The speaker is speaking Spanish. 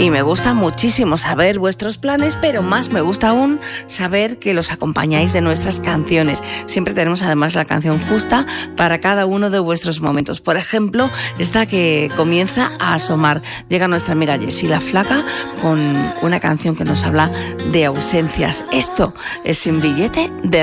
Y me gusta muchísimo saber vuestros planes, pero más me gusta aún saber que los acompañáis de nuestras canciones. Siempre tenemos además la canción justa para cada uno de vuestros momentos. Por ejemplo, esta que comienza a asomar. Llega nuestra amiga Jessie la Flaca con una canción que nos habla de ausencias. Esto es Sin Billete de